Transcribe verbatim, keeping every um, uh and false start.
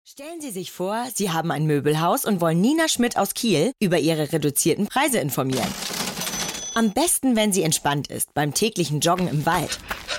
Stellen Sie sich vor, Sie haben ein Möbelhaus und wollen Nina Schmidt aus Kiel über ihre reduzierten Preise informieren. Am besten, wenn sie entspannt ist beim täglichen Joggen im Wald.